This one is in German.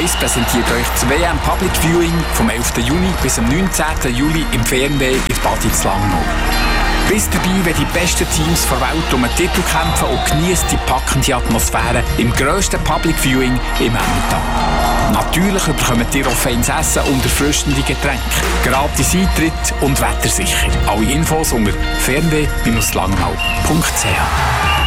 1 präsentiert euch das WM Public Viewing vom 11. Juni bis am 19. Juli im Fernweh in Bad Langnau. Bist dabei, wenn die besten Teams der Welt um einen Titel kämpfen und genießt die packende Atmosphäre im grössten Public Viewing im Emmental. Natürlich bekommt ihr auch feines Essen und erfrischende Getränke, gratis Eintritt und wettersicher. Alle Infos unter fernweh-langnau.ch.